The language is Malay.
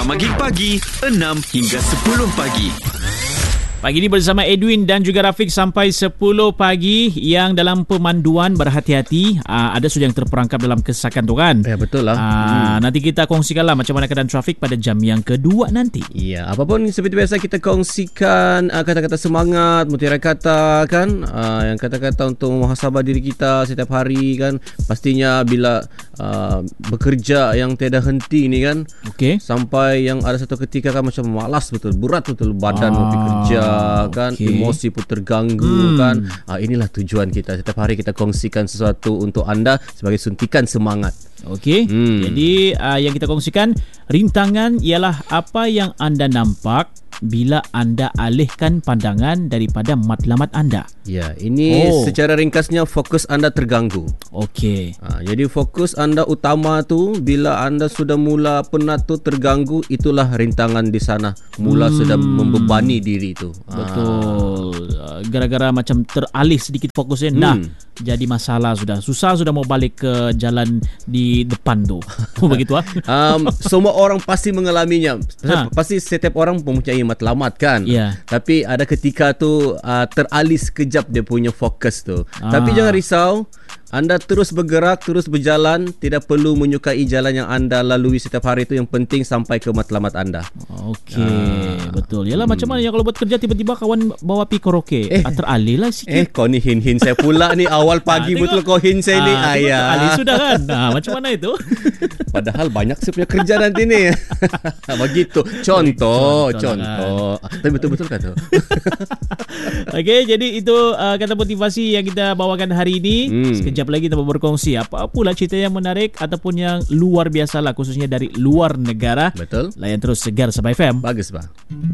Gamagi Pagi 6 hingga 10 pagi. Pagi ini bersama Edwin dan juga Rafiq sampai 10 pagi. Yang dalam pemanduan berhati-hati, ada sudah yang terperangkap dalam kesesakan tu kan? Ya, betul lah. Nanti kita kongsikanlah macam mana keadaan trafik pada jam yang kedua nanti. Ya, apapun seperti biasa kita kongsikan kata-kata semangat, mutiara kata kan, yang kata-kata untuk muhasabah diri kita setiap hari kan. Pastinya bila bekerja yang tiada henti ni kan, sampai yang ada satu ketika kan macam malas betul, berat betul badan mau bekerja kan, emosi pun terganggu kan. Inilah tujuan kita, setiap hari kita kongsikan sesuatu untuk anda sebagai suntikan semangat. Jadi yang kita kongsikan rintangan ialah apa yang anda nampak bila anda alihkan pandangan daripada matlamat anda. Ya, ini secara ringkasnya fokus anda terganggu. Jadi fokus anda utama tu bila anda sudah mula penat tu terganggu, itulah rintangan di sana. Mula sudah membebani diri tu. Betul. Gara-gara macam teralih sedikit fokusnya, jadi masalah sudah. Susah sudah mau balik ke jalan di depan tu. Begitu semua orang pasti mengalaminya. Pasti setiap orang mempunyai matlamat kan. Tapi ada ketika tu teralih sekejap dia punya fokus tu. Tapi jangan risau, anda terus bergerak, terus berjalan. Tidak perlu menyukai jalan yang anda lalui setiap hari itu. Yang penting sampai ke matlamat anda. Betul. Yalah, macam mana ya kalau buat kerja tiba-tiba kawan bawa pi karaoke, teralih lah sikit. Kau ni hin saya pula ni awal pagi betul kau hin saya ni. Teralih sudah kan. Macam mana itu? Padahal banyak saya punya kerja nanti ni. Begitu. Contoh. Tapi betul-betul kan tu. Jadi itu kata motivasi yang kita bawakan hari ini. Sekejap lagi kita berkongsi apa pula cerita yang menarik ataupun yang luar biasa lah, khususnya dari luar negara. Betul. Layan terus Segar Sabah FM. Bagus, Pak.